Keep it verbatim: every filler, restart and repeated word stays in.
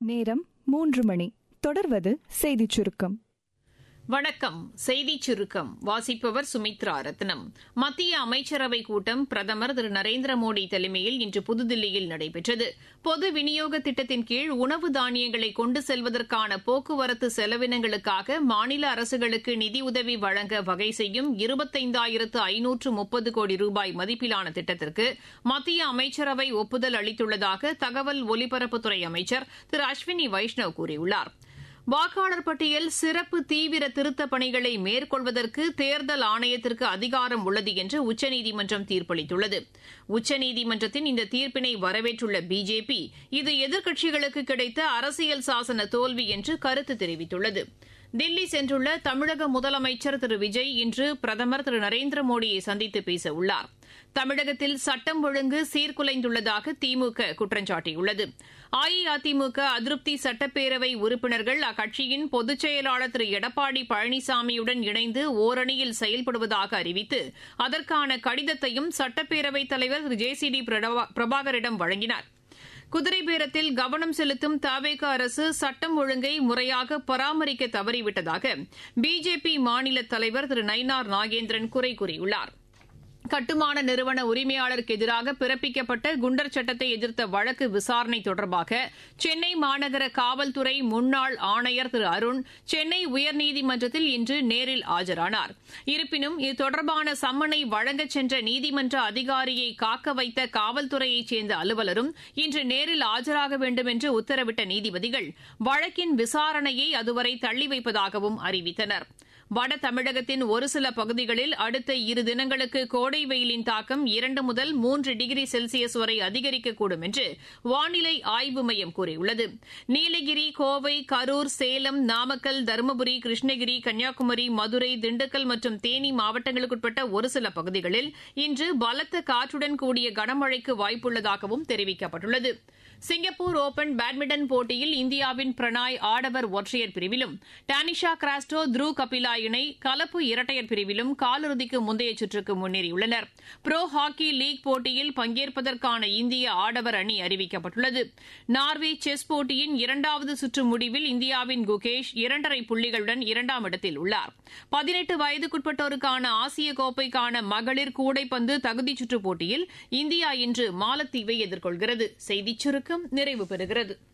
நேரம் மூன்று மணி. தொடர்வது செய்திச் சுருக்கம். வணக்கம். செய்திச் சுருக்கம் வாசிப்பவர் சுமித்ரா ரத்னம். மத்திய அமைச்சரவைக் கூட்டம் பிரதமர் திரு நரேந்திர மோடி தலைமையில் இன்று புதுதில்லியில் நடைபெற்றது. பொது விநியோக திட்டத்தின் கீழ் உணவு தானியங்களை கொண்டு செல்வதற்கான போக்குவரத்து செலவினங்களுக்காக மாநில அரசுகளுக்கு நிதியுதவி வழங்க வகை செய்யும் இருபத்தைந்தாயிரத்து ஐநூற்று முப்பது கோடி ரூபாய் மதிப்பிலான திட்டத்திற்கு மத்திய அமைச்சரவை ஒப்புதல் அளித்துள்ளதாக தகவல் ஒலிபரப்புத்துறை அமைச்சர் திரு அஸ்வினி வைஷ்ணவ் கூறியுள்ளார். வாக்காளர் பட்டியல் சிறப்பு தீவிர திருத்தப் பணிகளை மேற்கொள்வதற்கு தேர்தல் ஆணையத்திற்கு அதிகாரம் உள்ளது என்று உச்சநீதிமன்றம் தீர்ப்பளித்துள்ளது. உச்சநீதிமன்றத்தின் இந்த தீர்ப்பினை வரவேற்றுள்ள பிஜேபி இது எதிர்க்கட்சிகளுக்கு கிடைத்த அரசியல் சாசன தோல்வி என்று கருத்து தெரிவித்துள்ளது. தில்லி சென்றுள்ள தமிழக முதலமைச்சர் திரு விஜய் இன்று பிரதமர் திரு நரேந்திர மோடியை சந்தித்து பேச உள்ளார். தமிழகத்தில் சட்டம் ஒழுங்கு சீர்குலைந்துள்ளதாக திமுக குற்றம் சாட்டியுள்ளது. அஇஅதிமுக அதிருப்தி சட்டப்பேரவை உறுப்பினர்கள் அக்கட்சியின் பொதுச் செயலாளர் திரு எடப்பாடி பழனிசாமியுடன் இணைந்து ஓரணியில் செயல்படுவதாக அறிவித்து அதற்கான கடிதத்தையும் சட்டப்பேரவைத் தலைவர் திரு ஜே சி டி பிரபாகரிடம் வழங்கினார். குதிரைபேரத்தில் கவனம் செலுத்தும் தவேக அரசு சட்டம் ஒழுங்கை முறையாக பராமரிக்க தவறிவிட்டதாக பிஜேபி மாநில தலைவர் திரு நயினார் நாகேந்திரன் குறை கூறியுள்ளார். கட்டுமான நிறுவன உரிமையாளருக்கு எதிராக பிறப்பிக்கப்பட்ட குண்டர் சட்டத்தை எதிர்த்த வழக்கு விசாரணை தொடர்பாக சென்னை மாநகர காவல்துறை முன்னாள் ஆணையர் திரு அருண் சென்னை உயர்நீதிமன்றத்தில் இன்று நேரில் ஆஜரானார். இருப்பினும் இது தொடர்பான சம்மனை வழங்கச் சென்ற நீதிமன்ற அதிகாரியை காக்க வைத்த காவல்துறையைச் சேர்ந்த அலுவலரும் இன்று நேரில் ஆஜராக வேண்டும் என்று உத்தரவிட்ட நீதிபதிகள் வழக்கின் விசாரணையை அதுவரை தள்ளி வைப்பதாகவும் அறிவித்தனர். வட தமிழகத்தின் ஒரு சில பகுதிகளில் அடுத்த இரு தினங்களுக்கு கோடை வெயிலின் தாக்கம் இரண்டு முதல் மூன்று டிகிரி செல்சியஸ் வரை அதிகரிக்கக்கூடும் என்று வானிலை ஆய்வு மையம் கூறியுள்ளது. நீலகிரி, கோவை, கரூர், சேலம், நாமக்கல், தருமபுரி, கிருஷ்ணகிரி, கன்னியாகுமரி, மதுரை, திண்டுக்கல் மற்றும் தேனி மாவட்டங்களுக்குட்பட்ட ஒரு சில பகுதிகளில் இன்று பலத்த காற்றுடன் கூடிய கனமழைக்கு வாய்ப்புள்ளதாகவும் தெரிவிக்கப்பட்டுள்ளது. சிங்கப்பூர் ஓபன் பேட்மிண்டன் போட்டியில் இந்தியாவின் பிரணாய் ஆடவர் ஒற்றையர் பிரிவிலும் டானிஷா கிராஸ்டோ, த்ருவ் கபிலா இணை கலப்பு இரட்டையர் பிரிவிலும் காலிறுதிக்கு முந்தைய சுற்றுக்கு முன்னேறியுள்ளனர். புரோ ஹாக்கி லீக் போட்டியில் பங்கேற்பதற்கான இந்திய ஆடவர் அணி அறிவிக்கப்பட்டுள்ளது. நார்வே செஸ் போட்டியின் இரண்டாவது சுற்று முடிவில் இந்தியாவின் குகேஷ் இரண்டரை புள்ளிகளுடன் இரண்டாம் இடத்தில் உள்ளார். பதினெட்டு வயதுக்குட்பட்டோருக்கான ஆசிய கோப்பைக்கான மகளிர் கூடைப்பந்து தகுதிச் சுற்றுப் போட்டியில் இந்தியா இன்று மாலத்தீவை எதிர்கொள்கிறது. செய்திச் சுருக்கம் நிறைவு பெறுகிறது.